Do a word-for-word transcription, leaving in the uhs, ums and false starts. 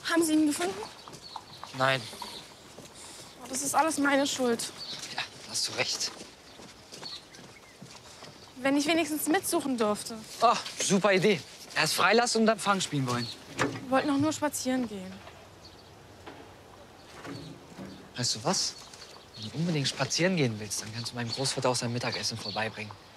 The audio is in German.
Haben Sie ihn gefunden? Nein. Oh, das ist alles meine Schuld. Ja, hast du recht. Wenn ich wenigstens mitsuchen durfte. Oh, super Idee. Erst freilassen und dann Fang spielen wollen. Wir wollten doch nur spazieren gehen. Weißt du was? Wenn du unbedingt spazieren gehen willst, dann kannst du meinem Großvater auch sein Mittagessen vorbeibringen.